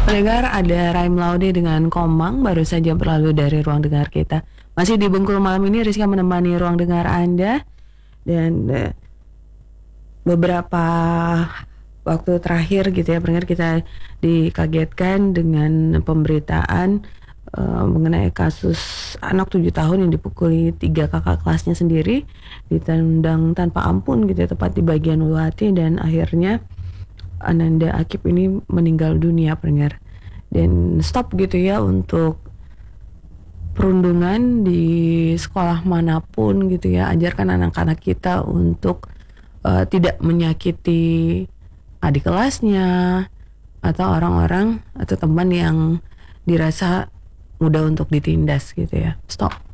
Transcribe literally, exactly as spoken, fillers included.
Pendengar, ada Raim Laude dengan Komang baru saja berlalu dari ruang dengar kita. Masih di Bengkulu malam ini, Rizka menemani ruang dengar Anda. Dan uh, beberapa waktu terakhir gitu ya, pendengar, kita dikagetkan dengan pemberitaan uh, mengenai kasus anak tujuh tahun yang dipukuli tiga kakak kelasnya sendiri, ditendang tanpa ampun gitu ya, tepat di bagian ulu hati, dan akhirnya Ananda Akib ini meninggal dunia, pendengar. Dan stop gitu ya untuk perundungan di sekolah manapun gitu ya. Ajarkan anak-anak kita untuk uh, tidak menyakiti adik kelasnya atau orang-orang atau teman yang dirasa mudah untuk ditindas gitu ya. Stop.